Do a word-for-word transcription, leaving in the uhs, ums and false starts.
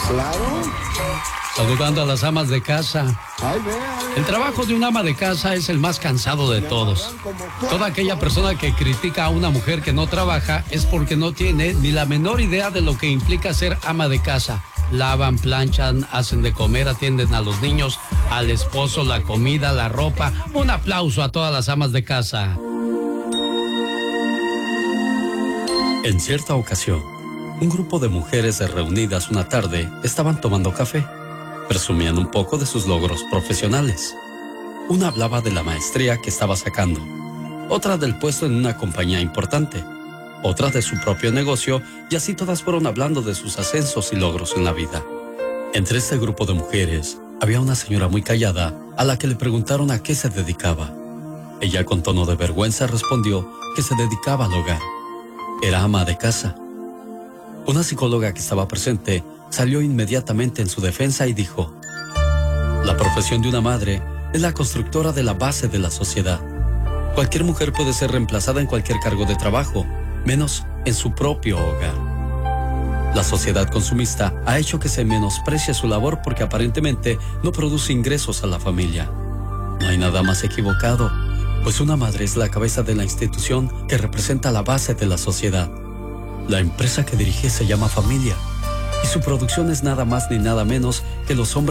Claro. Saludando a las amas de casa. Ay, véale. El trabajo de una ama de casa es el más cansado de todos. Toda aquella persona que critica a una mujer que no trabaja es porque no tiene ni la menor idea de lo que implica ser ama de casa. Lavan, planchan, hacen de comer, atienden a los niños, al esposo, la comida, la ropa. Un aplauso a todas las amas de casa. En cierta ocasión, un grupo de mujeres reunidas una tarde estaban tomando café. Presumían un poco de sus logros profesionales. Una hablaba de la maestría que estaba sacando, otra del puesto en una compañía importante, otra de su propio negocio, y así todas fueron hablando de sus ascensos y logros en la vida. Entre este grupo de mujeres había una señora muy callada a la que le preguntaron a qué se dedicaba. Ella con tono de vergüenza respondió que se dedicaba al hogar. Era ama de casa. Una psicóloga que estaba presente salió inmediatamente en su defensa y dijo: la profesión de una madre es la constructora de la base de la sociedad. Cualquier mujer puede ser reemplazada en cualquier cargo de trabajo, menos en su propio hogar. La sociedad consumista ha hecho que se menosprecie su labor porque aparentemente no produce ingresos a la familia. No hay nada más equivocado, pues una madre es la cabeza de la institución que representa la base de la sociedad. La empresa que dirige se llama familia, y su producción es nada más ni nada menos que los hombres